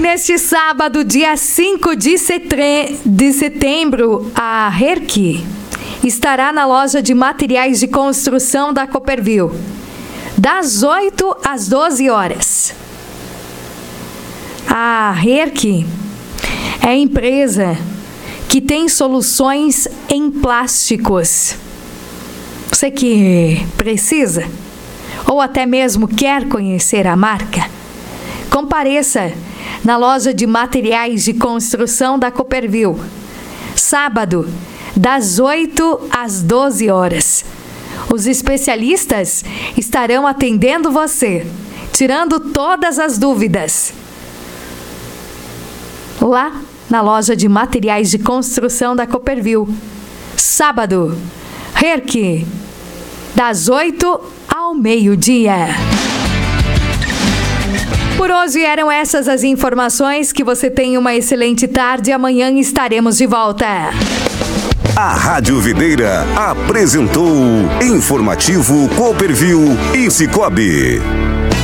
neste sábado, dia 5 de setembro, a Herc estará na loja de materiais de construção da Copperville, das 8 às 12 horas. A Herc é a empresa que tem soluções em plásticos. Você que precisa ou até mesmo quer conhecer a marca, compareça na loja de materiais de construção da Copperville, sábado, das 8 às 12 horas. Os especialistas estarão atendendo você, tirando todas as dúvidas. Lá na loja de materiais de construção da Copperville, sábado, Herc, das 8 ao meio-dia. Por hoje eram essas as informações. Que você tenha uma excelente tarde. Amanhã estaremos de volta. A Rádio Videira apresentou Informativo Copperville e Cicobi.